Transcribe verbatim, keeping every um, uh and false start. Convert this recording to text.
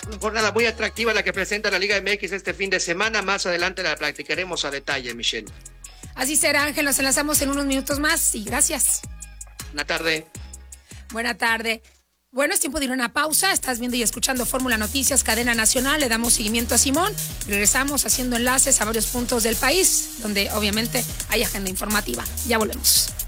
jornada muy atractiva la que presenta la Liga M X este fin de semana. Más adelante la practicaremos a detalle, Michelle. Así será, Ángel. Nos enlazamos en unos minutos más y gracias. Buena tarde. Buena tarde. Bueno, es tiempo de ir a una pausa. Estás viendo y escuchando Fórmula Noticias, cadena nacional. Le damos seguimiento a Simón. Regresamos haciendo enlaces a varios puntos del país, donde obviamente hay agenda informativa. Ya volvemos.